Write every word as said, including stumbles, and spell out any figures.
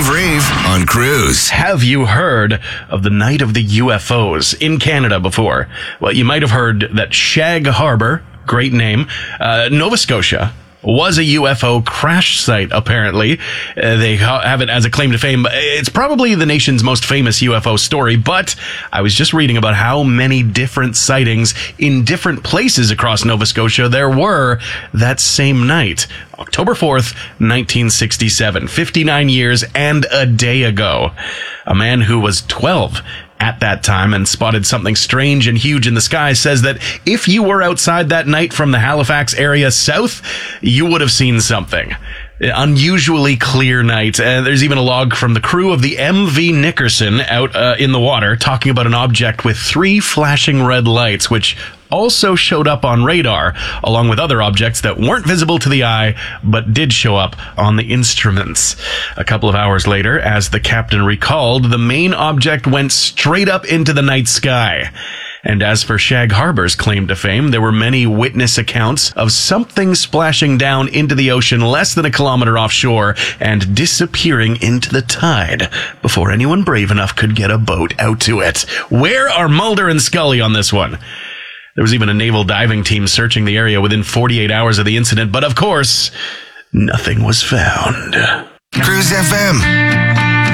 Steve Reeve on Cruise. Have you heard of the Night of the U F Os in Canada before? Well, you might have heard that Shag Harbor, great name, uh, Nova Scotia, was a U F O crash site, apparently. Uh, they ha- have it as a claim to fame. It's probably the nation's most famous U F O story, but I was just reading about how many different sightings in different places across Nova Scotia there were that same night. October fourth, nineteen sixty-seven, fifty-nine years and a day ago. A man who was twelve at that time and spotted something strange and huge in the sky says that if you were outside that night from the Halifax area south, you would have seen something. Unusually clear night. Uh, there's even a log from the crew of the M V Nickerson out uh, in the water talking about an object with three flashing red lights, which also showed up on radar, along with other objects that weren't visible to the eye, but did show up on the instruments. A couple of hours later, as the captain recalled, the main object went straight up into the night sky. And as for Shag Harbor's claim to fame, there were many witness accounts of something splashing down into the ocean less than a kilometer offshore and disappearing into the tide before anyone brave enough could get a boat out to it. Where are Mulder and Scully on this one? There was even a naval diving team searching the area within forty-eight hours of the incident, but of course, nothing was found. Cruise F M.